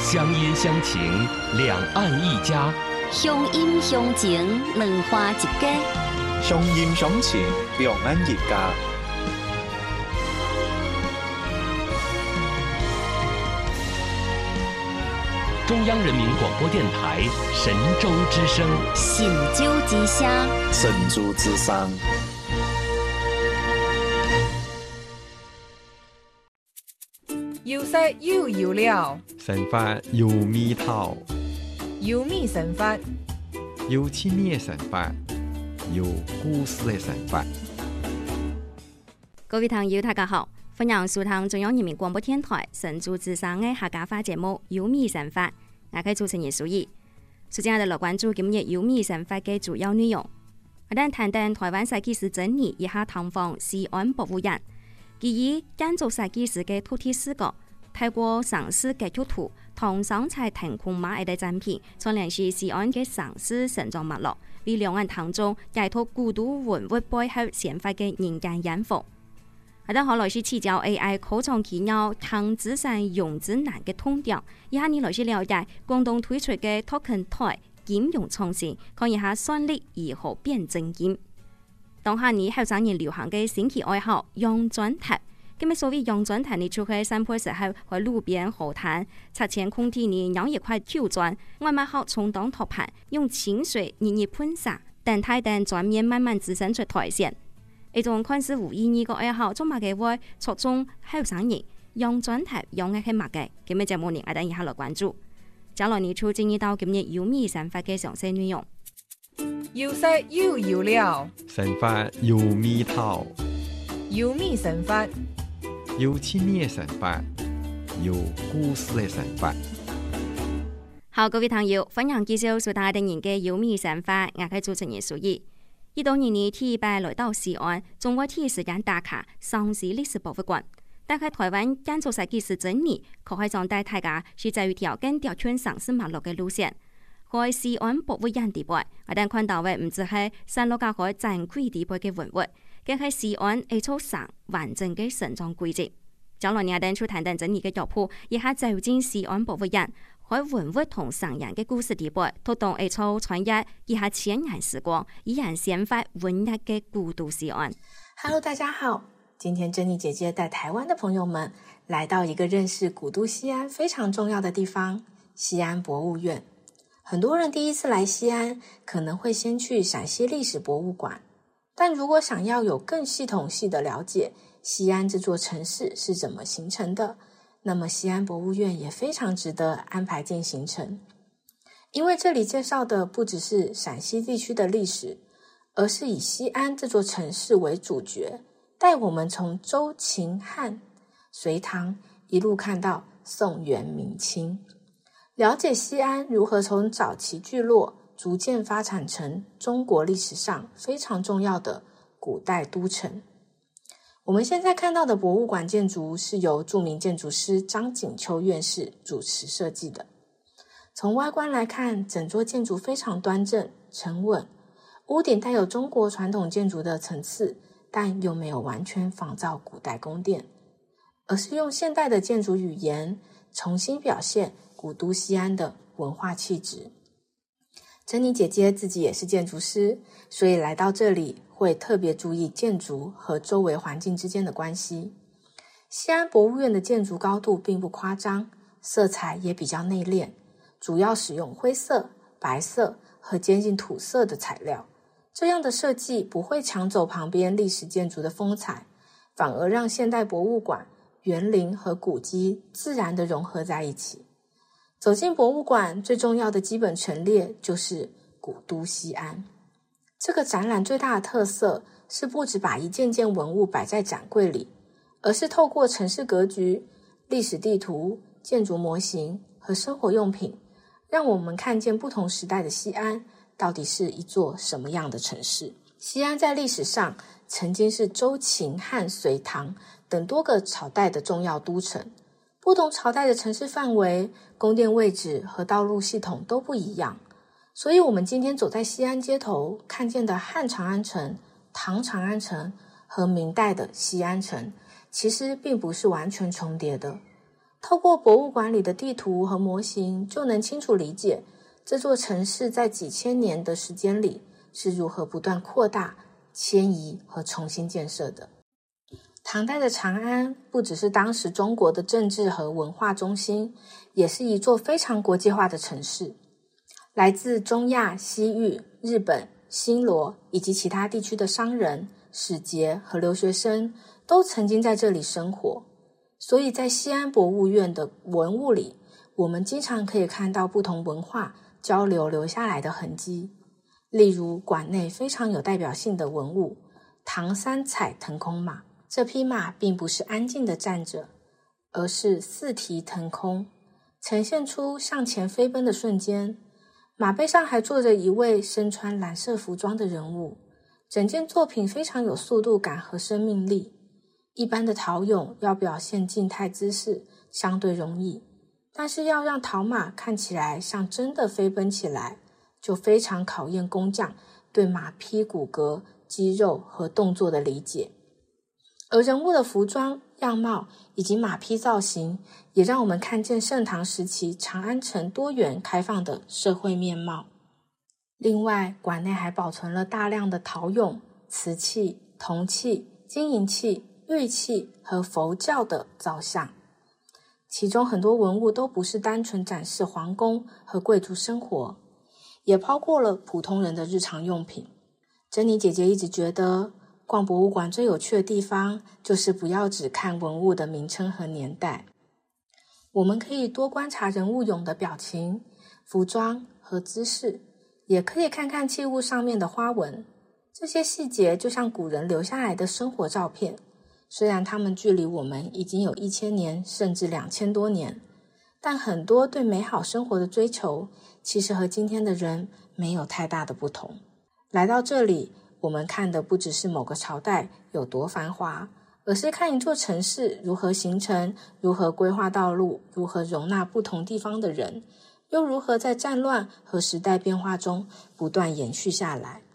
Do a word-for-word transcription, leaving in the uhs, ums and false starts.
乡音乡情，两岸一家； 乡音乡情，两花一家； 乡音乡情，两岸一家。 中央人民广播电台神州之声， 神州之声， 神州之声。 有色有油料， 神法有味道， 有味神法， 有趣味的神法，有故事的神法。 各位朋友，大家好，歡迎收聽中央人民廣播電台神州之聲嘅客家話節目《有味神法》，我係主持人蘇怡。首先，我哋來關注今日《有味神法》嘅主要內容。我哋談談台灣設計師珍妮一下探訪西安博物院。佢以建築設計師嘅突出視角，透過城市格局圖同生態天空馬嘅展品，從聯繫西安嘅城市成長脈絡，為兩岸當中解讀古都文物背後顯化嘅人間煙火。我哋可來是請教 A I 科創企業抗資產融資難嘅通調，以下你來是了解廣東推出嘅 Token 台金融創新，看一下算力如何變真金。當下你後生人流行嘅新奇愛好用磚頭，咁咩所謂用磚頭？你除去散步時候喺路邊河灘擦前空地，你咬一塊舊磚，外賣後充當托盤，用清水日日噴灑，等待等磚面慢慢滋生出苔蘚。一種看似無意義嘅愛好，做乜嘅會促進後生人用磚頭用嘅係乜嘅？咁咩節目呢？我等一下來關注。接落嚟出進入到今日有味神法嘅詳細內容。 有色有油料， 神法有味道， 有味神法， 有趣味的神法，有故事的神法。 好，各位朋友，歡迎繼續收睇我哋嘅有味神法，我係主持人蘇怡。一到年年第一擺來到西安，仲會第一時間打卡城市歷史博物館。但係台灣建築設計師珍妮，佢係想帶大家是在於條更條穿城市脈絡嘅路線。喺西安博物院地位，我哋看到嘅唔只係三六甲海珍貴地位嘅文物，更係西安一座省完整嘅成長軌跡。將來我哋出談談珍妮嘅腳步，一下走進西安博物院，喺文物同商人嘅故事地位，推動一座穿越一下千年時光，依然顯發溫熱嘅古都西安。 Hello， 大家好，今天珍妮姐姐帶台灣的朋友們來到一個認識古都西安非常重要的地方——西安博物院。很多人第一次來西安，可能會先去陝西歷史博物館，但如果想要有更系統性的了解西安這座城市是怎麼形成的，那麼西安博物院也非常值得安排進行程。因為這裡介紹的不只是陝西地區的歷史，而是以西安這座城市為主角，帶我們從周秦漢隋唐一路看到宋元明清，了解西安如何從早期聚落逐漸發展成中國歷史上非常重要的古代都城。我們現在看到的博物館建築是由著名建築師張景秋院士主持設計的。從外觀來看，整座建築非常端正沉穩，屋頂帶有中國傳統建築的層次，但又沒有完全仿造古代宮殿，而是用現代的建築語言重新表現古都西安的文化氣質。珍妮姐姐自己也是建築師，所以來到這裡會特別注意建築和周圍環境之間的關係。西安博物院的建築高度並不誇張，色彩也比較內斂，主要使用灰色、白色和接近土色的材料。這樣的設計不會搶走旁邊歷史建築的風采，反而讓現代博物館園林和古蹟自然地融合在一起。走進博物館，最重要的基本陳列就是古都西安。這個展覽最大的特色是不只把一件件文物擺在展櫃裡，而是透過城市格局、歷史地圖、建築模型和生活用品，讓我們看見不同時代的西安到底是一座什麼樣的城市。西安在歷史上曾經是周秦漢隋唐等多個朝代的重要都城，不同朝代的城市範圍、宮殿位置和道路系統都不一樣，所以我們今天走在西安街頭看見的漢長安城、唐長安城和明代的西安城，其實並不是完全重疊的。 透过博物馆里的地图和模型，就能清楚理解这座城市在几千年的时间里是如何不断扩大、迁移和重新建设的。唐代的长安不只是当时中国的政治和文化中心，也是一座非常国际化的城市。来自中亚、西域、日本、新罗以及其他地区的商人、使节和留学生都曾经在这里生活，所以在西安博物院的文物里，我们经常可以看到不同文化交流留下来的痕迹。例如馆内非常有代表性的文物唐三彩腾空马，这匹马并不是安静地站着，而是四蹄腾空，呈现出向前飞奔的瞬间。马背上还坐着一位身穿蓝色服装的人物，整件作品非常有速度感和生命力。一般的陶俑要表现静态姿势相对容易，但是要让陶马看起来像真的飞奔起来，就非常考验工匠对马匹骨骼、肌肉和动作的理解。而人物的服装、样貌以及马匹造型，也让我们看见盛唐时期长安城多元开放的社会面貌。另外，馆内还保存了大量的陶俑、瓷器、铜器、金银器、玉器和佛教的造像，其中很多文物都不是单纯展示皇宫和贵族生活，也包括了普通人的日常用品。珍妮姐姐一直觉得逛博物馆最有趣的地方，就是不要只看文物的名称和年代，我们可以多观察人物俑的表情、服装和姿势，也可以看看器物上面的花纹。这些细节就像古人留下来的生活照片，虽然他们距离我们已经有一千年甚至两千多年，但很多对美好生活的追求，其实和今天的人没有太大的不同。来到这里，我们看的不只是某个朝代有多繁华，而是看一座城市如何形成，如何规划道路，如何容纳不同地方的人，又如何在战乱和时代变化中不断延续下来。